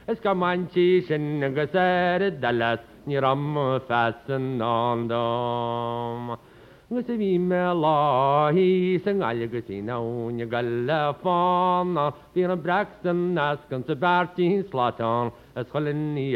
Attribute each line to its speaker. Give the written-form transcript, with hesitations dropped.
Speaker 1: Ska man kischen geser dallas ni ram fasten on dom. Gusvi melahi sing algusina un galafana bir braxton naskan te bartin slatan as khalni